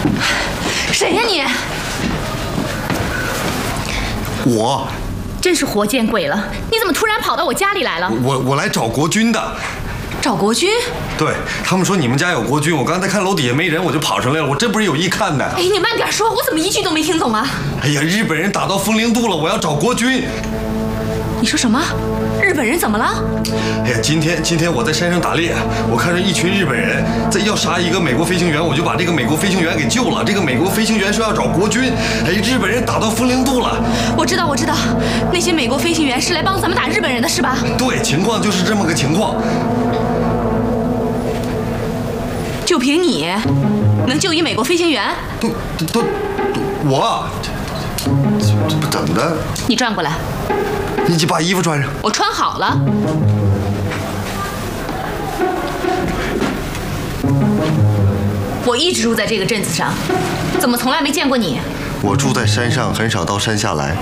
谁呀你？ 我。 真是活见鬼了！你怎么突然跑到我家里来了？ 我来找国军的。 找国军？ 对他们说你们家有国军，我刚才看楼底下没人，我就跑上来了。我这不是有意看的。 哎，你慢点说，我怎么一句都没听懂啊？ 哎呀，日本人打到风陵渡了，我要找国军。 你说什么？日本人怎么了？ 哎呀，今天我在山上打猎，我看着一群日本人在要杀一个美国飞行员，我就把这个美国飞行员给救了。这个美国飞行员说要找国军，哎，日本人打到风陵渡了。 我知道，那些美国飞行员是来帮咱们打日本人的，是吧？ 对，情况就是这么个情况。 就凭你，能救一美国飞行员？ 我这不怎么的？ 你转过来。 你把衣服穿上。 我穿好了。我一直住在这个镇子上，怎么从来没见过你？ 我住在山上，很少到山下来。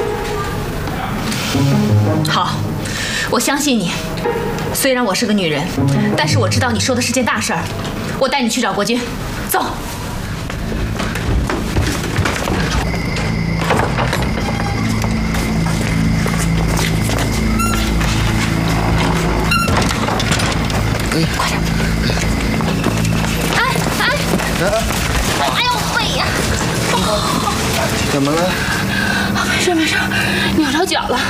好，我相信你。虽然我是个女人，但是我知道你说的是件大事儿。我带你去找国军，走。快点！哎呦背呀！ 怎么了？ 没事，扭着脚了。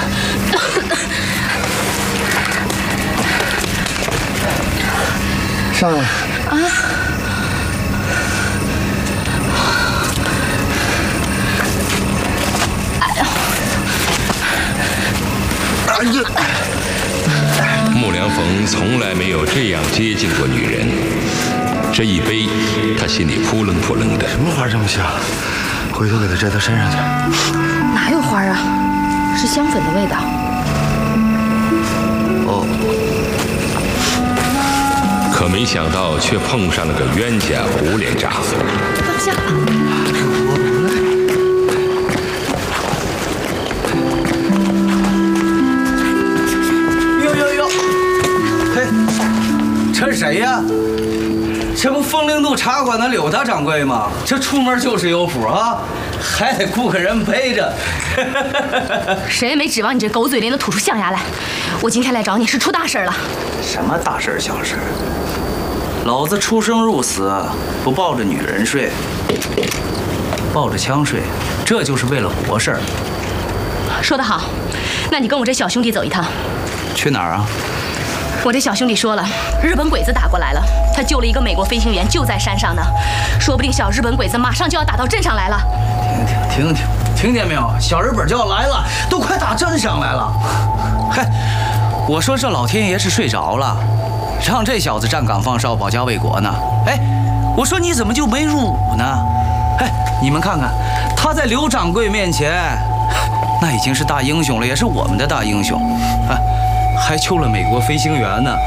上来。 啊！ 哎呀！ 穆良逢从来没有这样接近过女人，这一杯，他心里扑棱扑棱的。 什么花这么香？回头给它摘到山上去。 哪有花啊？是香粉的味道。 哦。 可没想到，却碰上了个冤家胡连长。 放下吧。 这谁呀？这不风陵渡茶馆的柳大掌柜吗？这出门就是有谱啊，还得雇个人背着。 谁也没指望你这狗嘴脸的吐出象牙来。我今天来找你是出大事了。 什么大事小事？老子出生入死不抱着女人睡，抱着枪睡，这就是为了活事儿。 说得好，那你跟我这小兄弟走一趟。 去哪儿啊？ 我这小兄弟说了，日本鬼子打过来了，他救了一个美国飞行员，就在山上呢。说不定小日本鬼子马上就要打到镇上来了。听见没有？小日本就要来了，都快打镇上来了。 嗨，我说这老天爷是睡着了，让这小子站岗放哨，保家卫国呢。哎，我说你怎么就没入伍呢？哎，你们看看，他在刘掌柜面前，那已经是大英雄了，也是我们的大英雄。哎。还救了美国飞行员呢！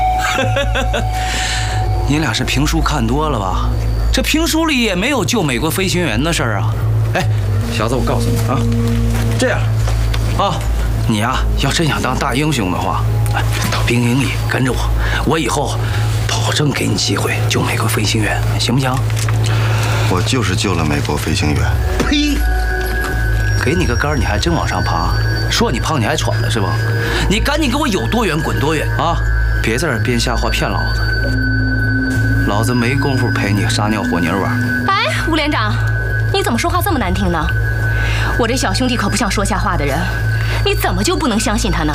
你俩是评书看多了吧？这评书里也没有救美国飞行员的事儿啊！哎，小子，我告诉你啊，这样啊，你呀要真想当大英雄的话，哎，到兵营里跟着我，我以后保证给你机会救美国飞行员，行不行？ 我就是救了美国飞行员。 呸！给你个杆儿，你还真往上爬。说你胖，你还喘了是吧？你赶紧给我有多远滚多远啊！别在这儿编瞎话骗老子，老子没工夫陪你撒尿和泥玩。 哎，吴连长，你怎么说话这么难听呢？我这小兄弟可不像说瞎话的人，你怎么就不能相信他呢？